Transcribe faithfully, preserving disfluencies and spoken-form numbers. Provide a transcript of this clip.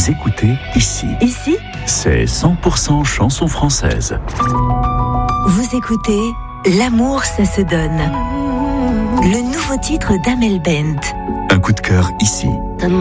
Vous écoutez Ici. Ici, C'est cent pour cent chanson française. vous écoutez L'amour, ça se donne. Le nouveau titre d'Amel Bent. Un coup de cœur ici.